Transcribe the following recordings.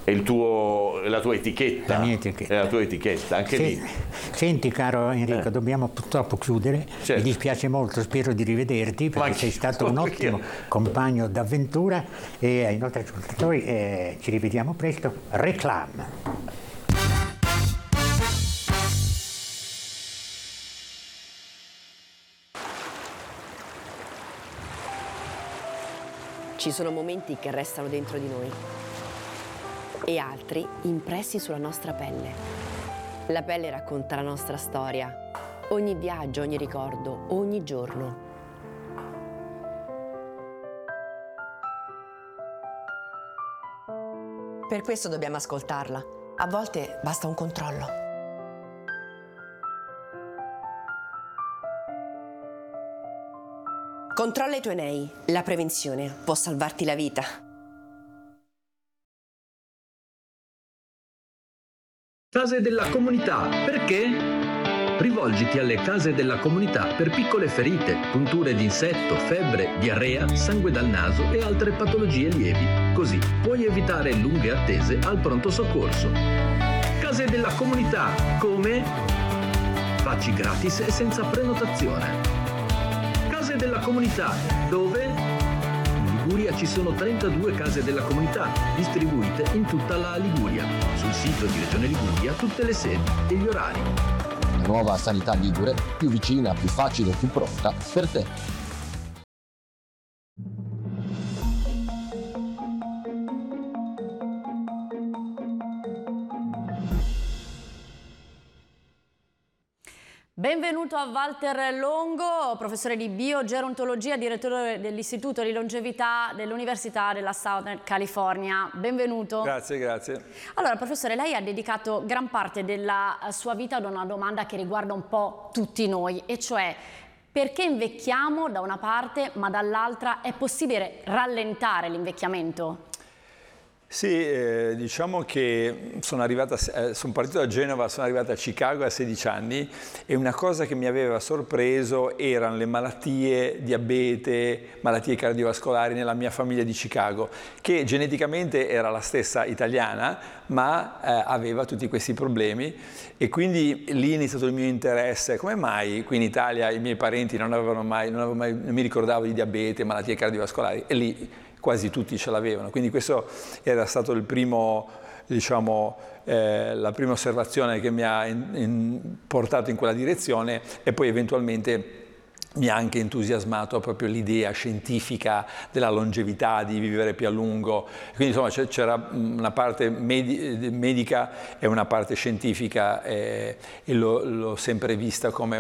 è la tua etichetta. La mia etichetta. È la tua etichetta, anche lì. Senti caro Enrico, dobbiamo purtroppo chiudere. Certo. Mi dispiace molto, spero di rivederti perché sei stato un ottimo compagno d'avventura e ai nostri ascoltatori ci rivediamo presto. Reclame. Ci sono momenti che restano dentro di noi e altri impressi sulla nostra pelle. La pelle racconta la nostra storia, ogni viaggio, ogni ricordo, ogni giorno. Per questo dobbiamo ascoltarla. A volte basta un controllo. Controlla i tuoi nei. La prevenzione può salvarti la vita. Case della comunità. Perché? Rivolgiti alle case della comunità per piccole ferite, punture di insetto, febbre, diarrea, sangue dal naso e altre patologie lievi. Così puoi evitare lunghe attese al pronto soccorso. Case della comunità. Come? Vaci gratis e senza prenotazione. Case della comunità. Dove? In Liguria ci sono 32 case della comunità, distribuite in tutta la Liguria. Sul sito di Regione Liguria tutte le sedi e gli orari. La nuova sanità ligure, più vicina, più facile, più pronta per te. Benvenuto a Walter Longo, professore di biogerontologia, direttore dell'Istituto di Longevità dell'Università della Southern California. Benvenuto. Grazie, grazie. Allora, professore, lei ha dedicato gran parte della sua vita ad una domanda che riguarda un po' tutti noi, e cioè perché invecchiamo da una parte, ma dall'altra è possibile rallentare l'invecchiamento? Sì, diciamo che sono partito da Genova, sono arrivato a Chicago a 16 anni e una cosa che mi aveva sorpreso erano le malattie, diabete, malattie cardiovascolari nella mia famiglia di Chicago, che geneticamente era la stessa italiana, ma aveva tutti questi problemi, e quindi lì è iniziato il mio interesse. Come mai qui in Italia i miei parenti non mi ricordavo di diabete, malattie cardiovascolari, e lì quasi tutti ce l'avevano, quindi questo era stato il primo, diciamo, la prima osservazione che mi ha portato in quella direzione, e poi eventualmente mi ha anche entusiasmato proprio l'idea scientifica della longevità, di vivere più a lungo. Quindi insomma c'era una parte medica e una parte scientifica, e l'ho sempre vista come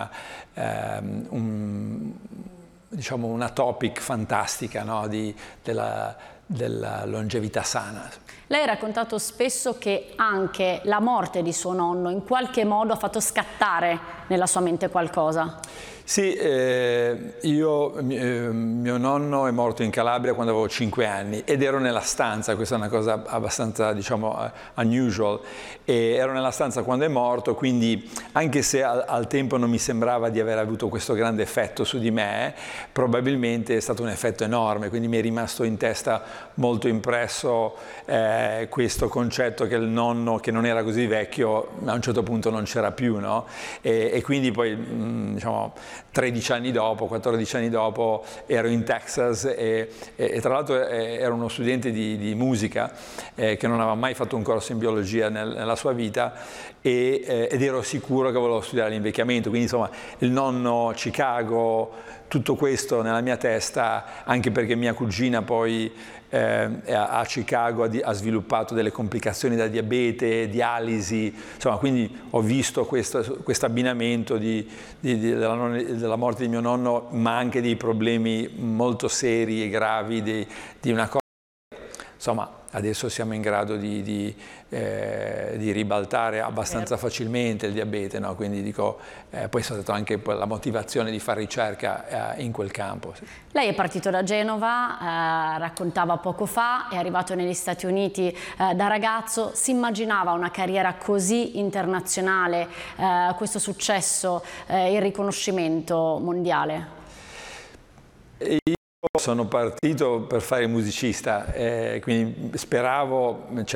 diciamo una topic fantastica, no? della longevità sana. Lei ha raccontato spesso che anche la morte di suo nonno in qualche modo ha fatto scattare nella sua mente qualcosa. Sì, mio nonno è morto in Calabria quando avevo 5 anni ed ero nella stanza. Questa è una cosa abbastanza, diciamo, unusual, e ero nella stanza quando è morto, quindi anche se al tempo non mi sembrava di aver avuto questo grande effetto su di me, probabilmente è stato un effetto enorme, quindi mi è rimasto in testa molto impresso questo concetto che il nonno, che non era così vecchio, a un certo punto non c'era più, no? E quindi poi, diciamo, 13 anni dopo, 14 anni dopo ero in Texas e tra l'altro ero uno studente di musica che non aveva mai fatto un corso in biologia nella sua vita, ed ero sicuro che volevo studiare l'invecchiamento, quindi insomma il nonno, Chicago, tutto questo nella mia testa, anche perché mia cugina poi a Chicago ha sviluppato delle complicazioni da diabete, dialisi, insomma, quindi ho visto questo abbinamento della morte di mio nonno, ma anche dei problemi molto seri e gravi di una cosa. Insomma, adesso siamo in grado di ribaltare abbastanza facilmente il diabete, no? Quindi dico, poi è stata anche la motivazione di fare ricerca in quel campo. Sì. Lei è partito da Genova, raccontava poco fa, è arrivato negli Stati Uniti da ragazzo. Si immaginava una carriera così internazionale, questo successo, il riconoscimento mondiale? Sono partito per fare musicista, quindi speravo,